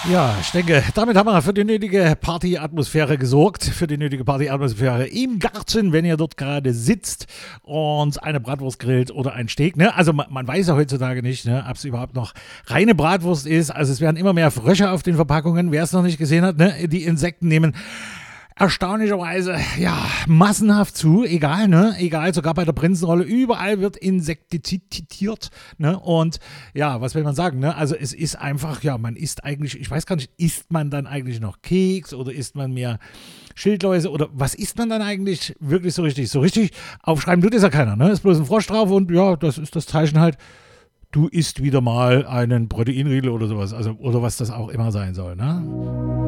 Ja, ich denke, damit haben wir für die nötige Partyatmosphäre gesorgt, für die nötige Partyatmosphäre im Garten, wenn ihr dort gerade sitzt und eine Bratwurst grillt oder ein Steak. Ne? Also man weiß ja heutzutage nicht, ne, ob es überhaupt noch reine Bratwurst ist. Also es werden immer mehr Frösche auf den Verpackungen, wer es noch nicht gesehen hat. Ne? Die Insekten nehmen erstaunlicherweise, ja, massenhaft zu, egal, ne, egal, sogar bei der Prinzenrolle, überall wird insektiziert, ne, und ja, was will man sagen, ne, also es ist einfach, ja, man isst eigentlich, ich weiß gar nicht, isst man dann eigentlich noch Keks oder isst man mehr Schildläuse oder was isst man dann eigentlich wirklich so richtig? So richtig aufschreiben tut es ja keiner, ne, ist bloß ein Frosch drauf und ja, das ist das Zeichen halt, du isst wieder mal einen Proteinriegel oder sowas, also, oder was das auch immer sein soll, ne.